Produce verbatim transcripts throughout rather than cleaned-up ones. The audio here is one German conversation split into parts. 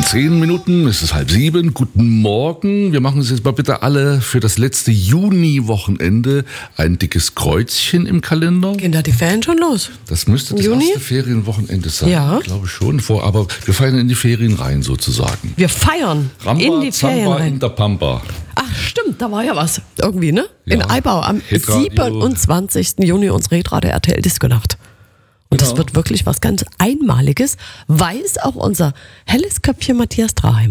zehn Minuten, es ist halb sieben. Guten Morgen. Wir machen uns jetzt mal bitte alle für das letzte Juni-Wochenende ein dickes Kreuzchen im Kalender. Gehen da die Ferien schon los? Das müsste das Juni? erste Ferienwochenende sein. Ja. Ich glaube schon. Vor, aber wir feiern in die Ferien rein sozusagen. Wir feiern Ramba, in die Zamba, Ferien rein. in der Pampa. Ach stimmt, da war ja was. Irgendwie, ne? In Ja. Eibau am Hitradio. siebenundzwanzigsten Juni unsere Hitradio R T L Disco-Nacht. Und Genau. das wird wirklich was ganz Einmaliges, weiß auch unser helles Köpfchen Matthias Draheim.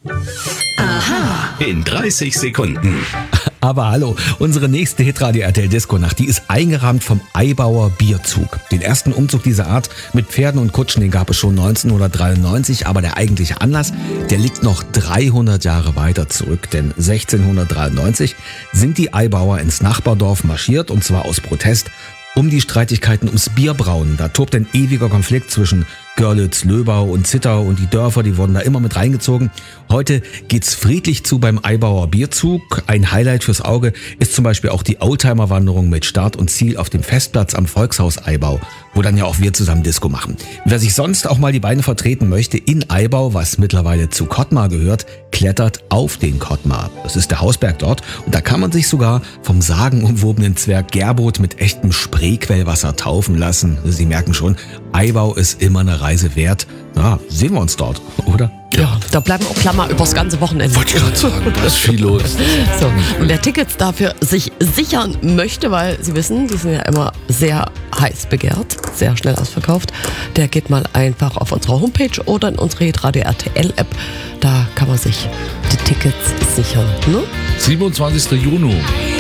In dreißig Sekunden. Aber hallo, unsere nächste Hitradio R T L Disco Nacht, die ist eingerahmt vom Eibauer Bierzug. Den ersten Umzug dieser Art mit Pferden und Kutschen, den gab es schon neunzehnhundertdreiundneunzig, aber der eigentliche Anlass, der liegt noch dreihundert Jahre weiter zurück, denn sechzehnhundertdreiundneunzig sind die Eibauer ins Nachbardorf marschiert, und zwar aus Protest um die Streitigkeiten ums Bierbrauen. Da tobt ein ewiger Konflikt zwischen Görlitz, Löbau und Zittau, und die Dörfer, die wurden da immer mit reingezogen. Heute geht's friedlich zu beim Eibauer Bierzug. Ein Highlight fürs Auge ist zum Beispiel auch die Oldtimer-Wanderung mit Start und Ziel auf dem Festplatz am Volkshaus Eibau, wo dann ja auch wir zusammen Disco machen. Wer sich sonst auch mal die Beine vertreten möchte in Eibau, was mittlerweile zu Kottmar gehört, klettert auf den Kottmar. Das ist der Hausberg dort, und da kann man sich sogar vom sagenumwobenen Zwerg Gerbot mit echtem Spreequellwasser taufen lassen. Sie merken schon, Eibau ist immer eine Reise wert. Na, sehen wir uns dort, oder? Ja, da bleiben auch Klammer übers ganze Wochenende. Wollte ich gerade sagen, da ist viel los. So, und wer Tickets dafür sich sichern möchte, weil Sie wissen, die sind ja immer sehr heiß begehrt, sehr schnell ausverkauft, der geht mal einfach auf unsere Homepage oder in unsere Hitradio R T L App. Da kann man sich die Tickets sichern. Ne? siebenundzwanzigsten Juni.